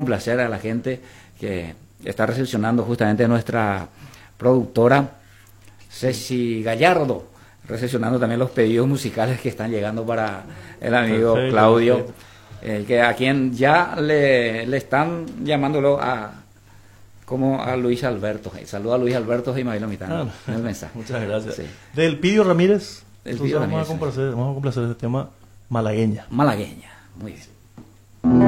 complacer a la gente que está recepcionando justamente nuestra productora Ceci Gallardo, recepcionando también los pedidos musicales que están llegando para el amigo Claudio, que a quien ya le están llamándolo como a Luis Alberto. Saluda a Luis Alberto y Mabel Mitano. El mensaje. Muchas gracias. Sí. Del Pidio Ramírez, Del Pidio Ramírez, vamos a complacer el tema Malagueña. Malagueña, muy bien.